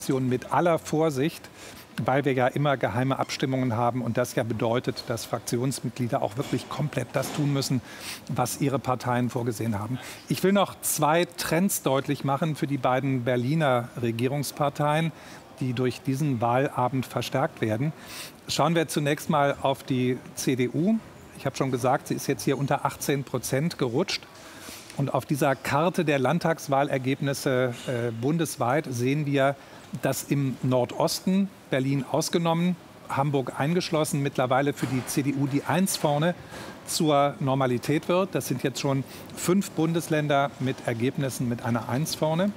Mit aller Vorsicht, weil wir ja immer geheime Abstimmungen haben und das ja bedeutet, dass Fraktionsmitglieder auch wirklich komplett das tun müssen, was ihre Parteien vorgesehen haben. Ich will noch zwei Trends deutlich machen für die beiden Berliner Regierungsparteien, die durch diesen Wahlabend verstärkt werden. Schauen wir zunächst mal auf die CDU. Ich habe schon gesagt, sie ist jetzt hier unter 18% gerutscht. Und auf dieser Karte der Landtagswahlergebnisse bundesweit sehen wir, dass im Nordosten, Berlin ausgenommen, Hamburg eingeschlossen, mittlerweile für die CDU die 1 vorne zur Normalität wird. Das sind jetzt schon 5 Bundesländer mit Ergebnissen mit einer 1 vorne.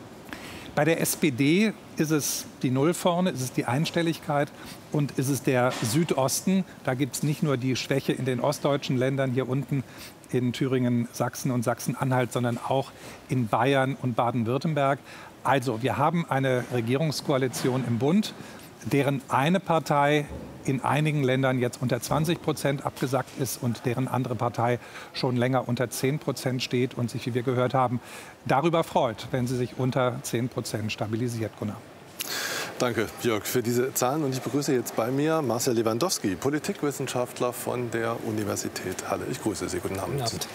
Bei der SPD ist es die 0 vorne, ist es die Einstelligkeit und ist es der Südosten. Da gibt es nicht nur die Schwäche in den ostdeutschen Ländern hier unten in Thüringen, Sachsen und Sachsen-Anhalt, sondern auch in Bayern und Baden-Württemberg. Also wir haben eine Regierungskoalition im Bund, deren eine Partei in einigen Ländern jetzt unter 20% abgesackt ist und deren andere Partei schon länger unter 10% steht und sich, wie wir gehört haben, darüber freut, wenn sie sich unter 10% stabilisiert. Gunnar. Danke, Jörg, für diese Zahlen. Und ich begrüße jetzt bei mir Marcel Lewandowski, Politikwissenschaftler von der Universität Halle. Ich grüße Sie. Guten Abend. Guten Abend.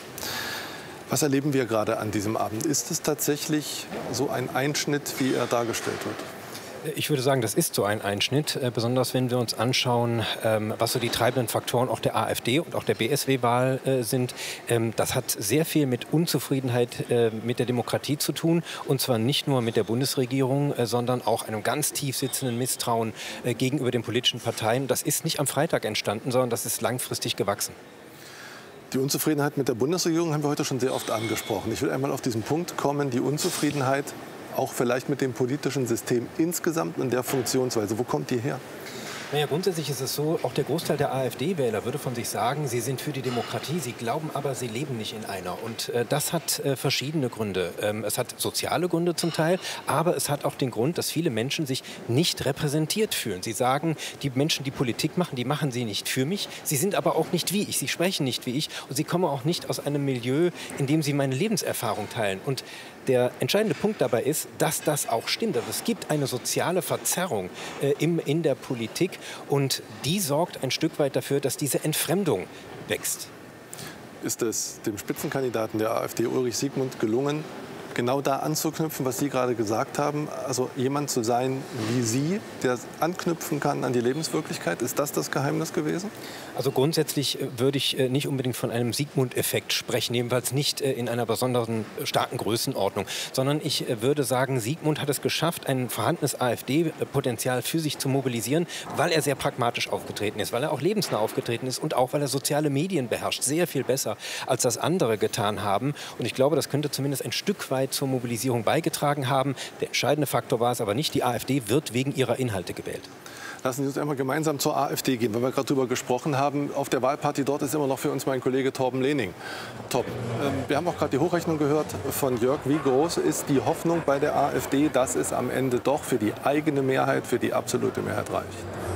Was erleben wir gerade an diesem Abend? Ist es tatsächlich so ein Einschnitt, wie er dargestellt wird? Ich würde sagen, das ist so ein Einschnitt, besonders wenn wir uns anschauen, was so die treibenden Faktoren auch der AfD und auch der BSW-Wahl sind. Das hat sehr viel mit Unzufriedenheit mit der Demokratie zu tun, und zwar nicht nur mit der Bundesregierung, sondern auch einem ganz tief sitzenden Misstrauen gegenüber den politischen Parteien. Das ist nicht am Freitag entstanden, sondern das ist langfristig gewachsen. Die Unzufriedenheit mit der Bundesregierung haben wir heute schon sehr oft angesprochen. Ich will einmal auf diesen Punkt kommen, die Unzufriedenheit auch vielleicht mit dem politischen System insgesamt und der Funktionsweise. Wo kommt die her? Naja, grundsätzlich ist es so, auch der Großteil der AfD-Wähler würde von sich sagen, sie sind für die Demokratie, sie glauben aber, sie leben nicht in einer. Und das hat verschiedene Gründe. Es hat soziale Gründe zum Teil, aber es hat auch den Grund, dass viele Menschen sich nicht repräsentiert fühlen. Sie sagen, die Menschen, die Politik machen, die machen sie nicht für mich. Sie sind aber auch nicht wie ich, sie sprechen nicht wie ich und sie kommen auch nicht aus einem Milieu, in dem sie meine Lebenserfahrung teilen. Und der entscheidende Punkt dabei ist, dass das auch stimmt. Also es gibt eine soziale Verzerrung in der Politik und die sorgt ein Stück weit dafür, dass diese Entfremdung wächst. Ist es dem Spitzenkandidaten der AfD, Ulrich Siegmund, gelungen, genau da anzuknüpfen, was Sie gerade gesagt haben? Also jemand zu sein wie Sie, der anknüpfen kann an die Lebenswirklichkeit. Ist das Geheimnis gewesen? Also grundsätzlich würde ich nicht unbedingt von einem Siegmund-Effekt sprechen, jedenfalls nicht in einer besonderen starken Größenordnung, sondern ich würde sagen, Siegmund hat es geschafft, ein vorhandenes AfD-Potenzial für sich zu mobilisieren, weil er sehr pragmatisch aufgetreten ist, weil er auch lebensnah aufgetreten ist und auch, weil er soziale Medien beherrscht, sehr viel besser, als das andere getan haben. Und ich glaube, das könnte zumindest ein Stück weit zur Mobilisierung beigetragen haben. Der entscheidende Faktor war es aber nicht. Die AfD wird wegen ihrer Inhalte gewählt. Lassen Sie uns einmal gemeinsam zur AfD gehen, weil wir gerade darüber gesprochen haben. Auf der Wahlparty dort ist immer noch für uns mein Kollege Torben Lehning. Torben, wir haben auch gerade die Hochrechnung gehört von Jörg. Wie groß ist die Hoffnung bei der AfD, dass es am Ende doch für die eigene Mehrheit, für die absolute Mehrheit reicht?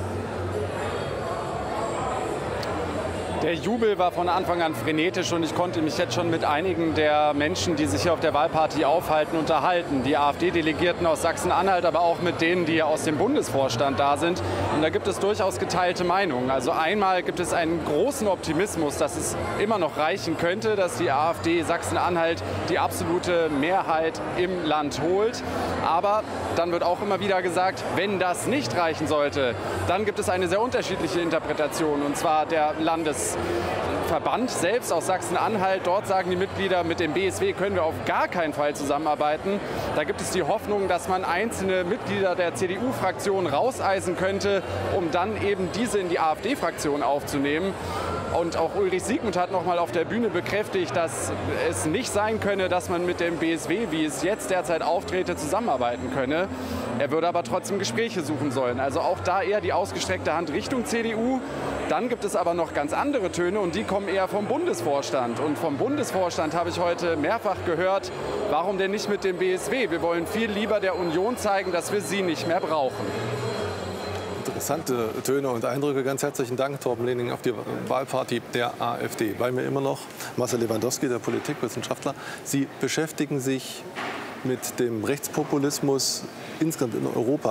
Der Jubel war von Anfang an frenetisch und ich konnte mich jetzt schon mit einigen der Menschen, die sich hier auf der Wahlparty aufhalten, unterhalten. Die AfD-Delegierten aus Sachsen-Anhalt, aber auch mit denen, die aus dem Bundesvorstand da sind. Und da gibt es durchaus geteilte Meinungen. Also einmal gibt es einen großen Optimismus, dass es immer noch reichen könnte, dass die AfD Sachsen-Anhalt die absolute Mehrheit im Land holt. Aber dann wird auch immer wieder gesagt, wenn das nicht reichen sollte, dann gibt es eine sehr unterschiedliche Interpretation, und zwar der Landesverband selbst aus Sachsen-Anhalt. Dort sagen die Mitglieder, mit dem BSW können wir auf gar keinen Fall zusammenarbeiten. Da gibt es die Hoffnung, dass man einzelne Mitglieder der CDU-Fraktion rauseisen könnte, um dann eben diese in die AfD-Fraktion aufzunehmen. Und auch Ulrich Siegmund hat noch mal auf der Bühne bekräftigt, dass es nicht sein könne, dass man mit dem BSW, wie es jetzt derzeit auftrete, zusammenarbeiten könne. Er würde aber trotzdem Gespräche suchen sollen. Also auch da eher die ausgestreckte Hand Richtung CDU. Dann gibt es aber noch ganz andere Töne und die kommen eher vom Bundesvorstand. Und vom Bundesvorstand habe ich heute mehrfach gehört, warum denn nicht mit dem BSW? Wir wollen viel lieber der Union zeigen, dass wir sie nicht mehr brauchen. Interessante Töne und Eindrücke. Ganz herzlichen Dank, Torben Lehning, auf die Wahlparty der AfD. Bei mir immer noch Marcel Lewandowski, der Politikwissenschaftler. Sie beschäftigen sich mit dem Rechtspopulismus insgesamt in Europa